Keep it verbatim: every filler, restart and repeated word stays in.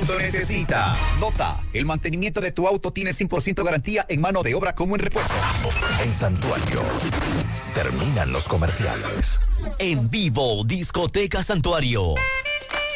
auto necesita. Nota, el mantenimiento de tu auto tiene cien por ciento garantía en mano de obra como en repuesto. En Santuario, terminan los comerciales. En vivo, Discoteca Santuario.